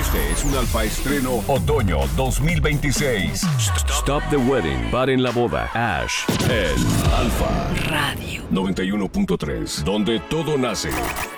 Este es un Alfa Estreno Otoño 2026. Stop the Wedding. Paren la boda. Ash. El Alfa Radio 91.3. Donde todo nace.